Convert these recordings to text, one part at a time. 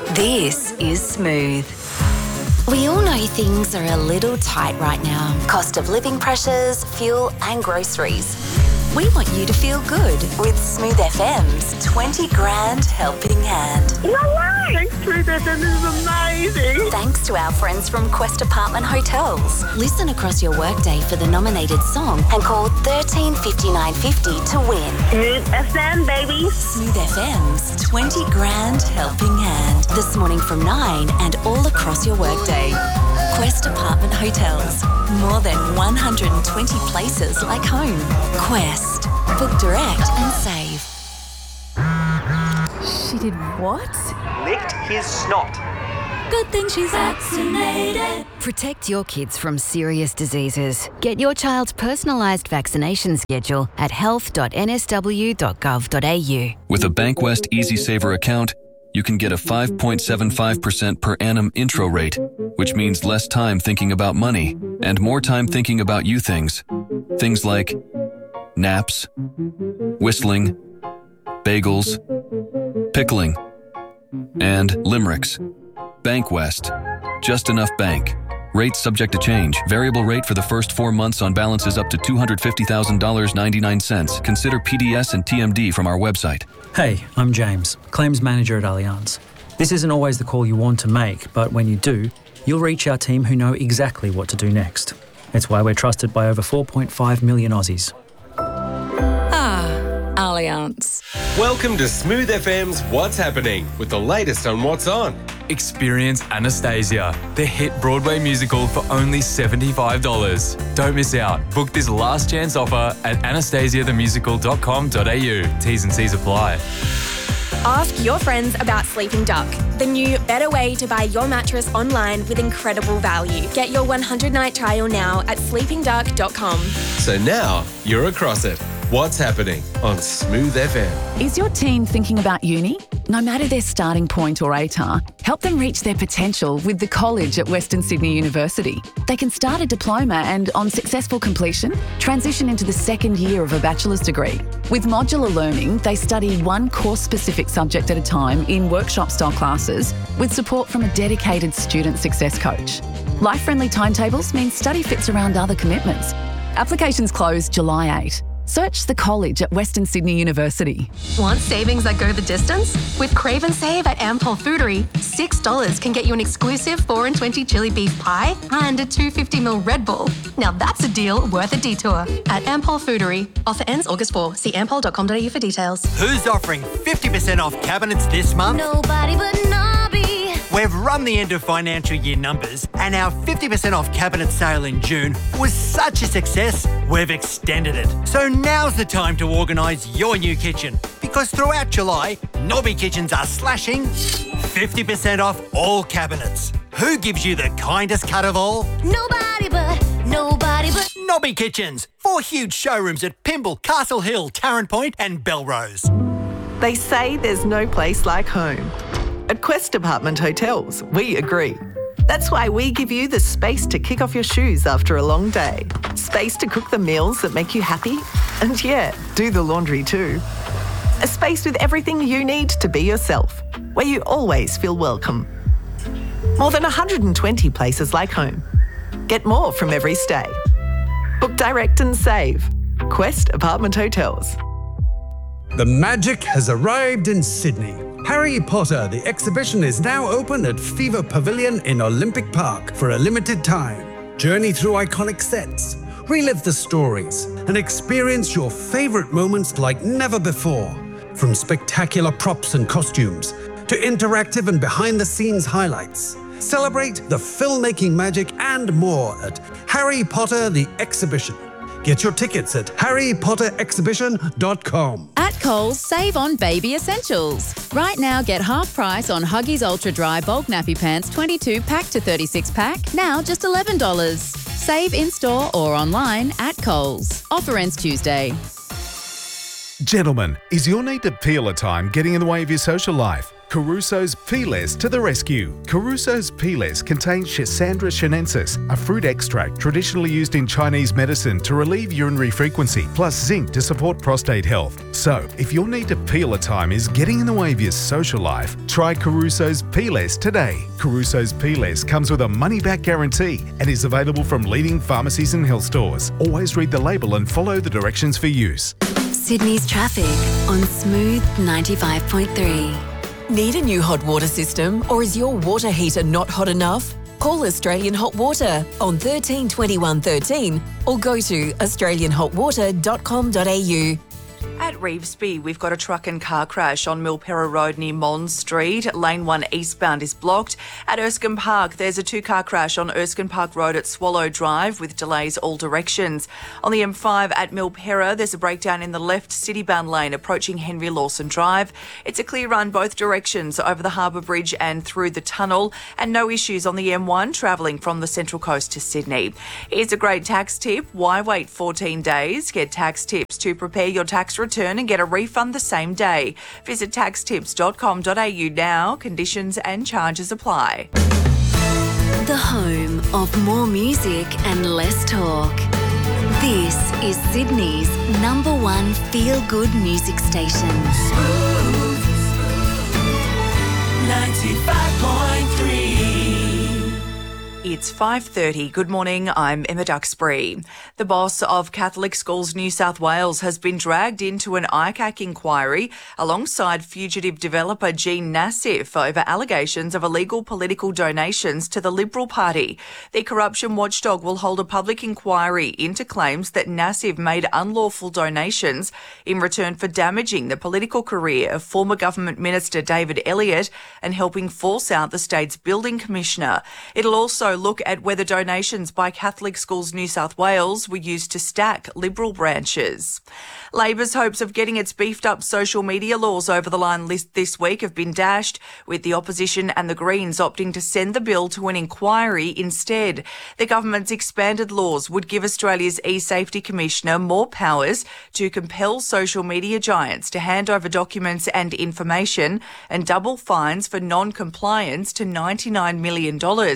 This is Smooth. We all know things are a little tight right now. Cost of living pressures, fuel and groceries. We want you to feel good with Smooth FM's 20 grand helping hand. No way! Thanks, Smooth FM, this is amazing. Thanks to our friends from Quest Apartment Hotels. Listen across your workday for the nominated song and call 13 5950 to win. Smooth FM, baby. Smooth FM's 20 grand helping hand. This morning from 9 and all across your workday. Quest Apartment Hotels. More than 120 places like home. Quest. Book direct and save. She did what? Licked his snot. Good thing she's vaccinated. Protect your kids from serious diseases. Get your child's personalised vaccination schedule at health.nsw.gov.au. With a Bankwest EasySaver account, you can get a 5.75% per annum intro rate, which means less time thinking about money and more time thinking about you things. Things like naps, whistling, bagels, pickling, and limericks. Bankwest. Just enough bank. Rates subject to change. Variable rate for the first 4 months on balances up to $250,000.99. Consider PDS and TMD from our website. Hey, I'm James, Claims Manager at Allianz. This isn't always the call you want to make, but when you do, you'll reach our team who know exactly what to do next. It's why we're trusted by over 4.5 million Aussies. Allianz. Welcome to Smooth FM's What's Happening with the latest on What's On. Experience Anastasia, the hit Broadway musical for only $75. Don't miss out. Book this last chance offer at anastasiathemusical.com.au. T's and C's apply. Ask your friends about Sleeping Duck, the new, better way to buy your mattress online with incredible value. Get your 100-night trial now at sleepingduck.com. So now you're across it. What's Happening on Smooth FM. Is your teen thinking about uni? No matter their starting point or ATAR, help them reach their potential with the college at Western Sydney University. They can start a diploma and, on successful completion, transition into the second year of a bachelor's degree. With modular learning, they study one course-specific subject at a time in workshop-style classes with support from a dedicated student success coach. Life-friendly timetables mean study fits around other commitments. Applications close July 8. Search the college at Western Sydney University. Want savings that go the distance? With Crave and Save at Ampol Foodery, $6 can get you an exclusive 4 and 20 chili beef pie and a 250ml Red Bull. Now that's a deal worth a detour. At Ampol Foodery. Offer ends August 4. See ampol.com.au for details. Who's offering 50% off cabinets this month? Nobody but Nobby. We've run the end of financial year numbers, and our 50% off cabinet sale in June was such a success, we've extended it. So now's the time to organise your new kitchen, because throughout July, Nobby Kitchens are slashing 50% off all cabinets. Who gives you the kindest cut of all? Nobody but Nobby Kitchens. 4 huge showrooms at Pymble, Castle Hill, Tarrant Point and Belrose. They say there's no place like home. At Quest Apartment Hotels, we agree. That's why we give you the space to kick off your shoes after a long day. Space to cook the meals that make you happy. And yeah, do the laundry too. A space with everything you need to be yourself, where you always feel welcome. More than 120 places like home. Get more from every stay. Book direct and save. Quest Apartment Hotels. The magic has arrived in Sydney. Harry Potter, the exhibition, is now open at Fever Pavilion in Olympic Park for a limited time. Journey through iconic sets, relive the stories, and experience your favourite moments like never before. From spectacular props and costumes to interactive and behind-the-scenes highlights. Celebrate the filmmaking magic and more at Harry Potter the Exhibition. Get your tickets at harrypotterexhibition.com. At Coles, save on baby essentials. Right now, get half price on Huggies Ultra Dry Bulk Nappy Pants 22 pack to 36 pack, now just $11. Save in-store or online at Coles. Offer ends Tuesday. Gentlemen, is your need to peel a time getting in the way of your social life? Caruso's Peelers to the rescue. Caruso's Peelers contains Schisandra chinensis, a fruit extract traditionally used in Chinese medicine to relieve urinary frequency, plus zinc to support prostate health. So, if your need to peel a time is getting in the way of your social life, try Caruso's Peeless today. Caruso's Peeless comes with a money-back guarantee and is available from leading pharmacies and health stores. Always read the label and follow the directions for use. Sydney's traffic on Smooth 95.3. Need a new hot water system, or is your water heater not hot enough? Call Australian Hot Water on 13 21 13 or go to australianhotwater.com.au. At Revesby, we've got a truck and car crash on Milperra Road near Mons Street. Lane 1 eastbound is blocked. At Erskine Park, there's a two-car crash on Erskine Park Road at Swallow Drive with delays all directions. On the M5 at Milperra, there's a breakdown in the left city-bound lane approaching Henry Lawson Drive. It's a clear run both directions over the Harbour Bridge and through the tunnel, and no issues on the M1 travelling from the Central Coast to Sydney. Here's a great tax tip. Why wait 14 days? Get tax tips to prepare your tax return and get a refund the same day. Visit taxtips.com.au now. Conditions and charges apply. The home of more music and less talk. This is Sydney's #1 feel-good music station. 95.3. It's 5:30. Good morning, I'm Emma Duxbury. The boss of Catholic Schools New South Wales has been dragged into an ICAC inquiry alongside fugitive developer Jean Nassif over allegations of illegal political donations to the Liberal Party. The corruption watchdog will hold a public inquiry into claims that Nassif made unlawful donations in return for damaging the political career of former Government Minister David Elliott and helping force out the state's building commissioner. It'll also look at whether donations by Catholic Schools New South Wales were used to stack Liberal branches. Labor's hopes of getting its beefed-up social media laws over the line this week have been dashed, with the opposition and the Greens opting to send the bill to an inquiry instead. The government's expanded laws would give Australia's e-Safety Commissioner more powers to compel social media giants to hand over documents and information and double fines for non-compliance to $99 million.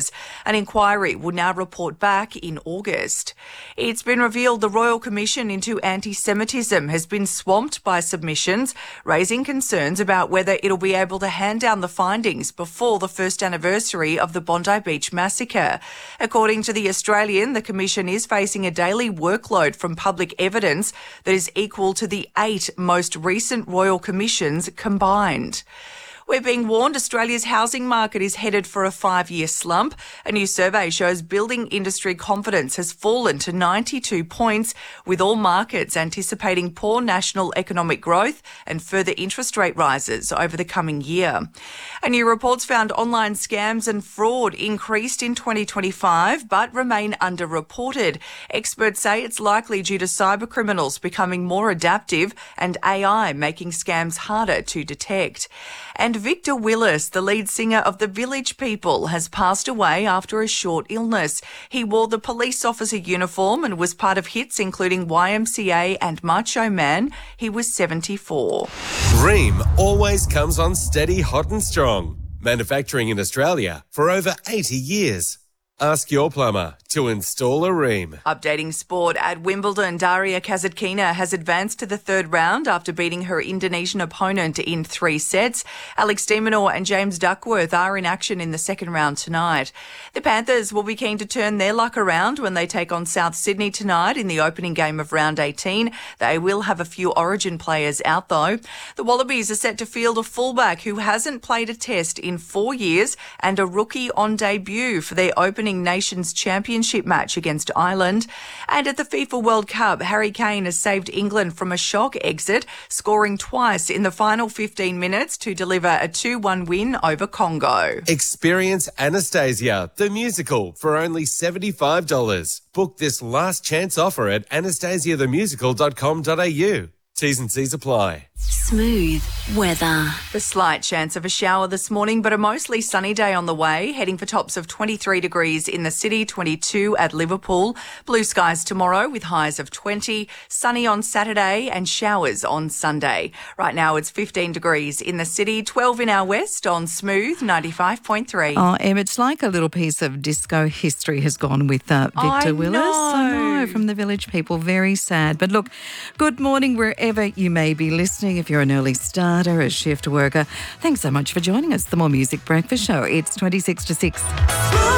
An inquiry will now report back in August. It's been revealed the Royal Commission into Anti-Semitism has been swamped by submissions, raising concerns about whether it'll be able to hand down the findings before the first anniversary of the Bondi Beach massacre. According to The Australian, the Commission is facing a daily workload from public evidence that is equal to the 8 most recent Royal Commissions combined. We're being warned Australia's housing market is headed for a 5-year slump. A new survey shows building industry confidence has fallen to 92 points, with all markets anticipating poor national economic growth and further interest rate rises over the coming year. A new report's found online scams and fraud increased in 2025 but remain underreported. Experts say it's likely due to cyber criminals becoming more adaptive and AI making scams harder to detect. And Victor Willis, the lead singer of The Village People, has passed away after a short illness. He wore the police officer uniform and was part of hits including YMCA and Macho Man. He was 74. Rheem always comes on steady, hot and strong. Manufacturing in Australia for over 80 years. Ask your plumber to install a Rheem. Updating sport at Wimbledon, Daria Kasatkina has advanced to the third round after beating her Indonesian opponent in 3 sets. Alex de Minaur and James Duckworth are in action in the second round tonight. The Panthers will be keen to turn their luck around when they take on South Sydney tonight in the opening game of round 18. They will have a few Origin players out though. The Wallabies are set to field a fullback who hasn't played a test in 4 years and a rookie on debut for their opening Nations Championship match against Ireland. And at the FIFA World Cup, Harry Kane has saved England from a shock exit, scoring twice in the final 15 minutes to deliver a 2-1 win over Congo. Experience Anastasia, the musical, for only $75. Book this last chance offer at anastasiathemusical.com.au. T's and C's apply. Smooth weather. A slight chance of a shower this morning, but a mostly sunny day on the way, heading for tops of 23 degrees in the city, 22 at Liverpool. Blue skies tomorrow with highs of 20, sunny on Saturday and showers on Sunday. Right now it's 15 degrees in the city, 12 in our west on Smooth 95.3. Oh, Em, it's like a little piece of disco history has gone with Victor Willis. I know, from The Village People. Very sad. But look, good morning wherever wherever you may be listening, if you're an early starter, a shift worker, thanks so much for joining us. The More Music Breakfast Show. It's 26 to 6.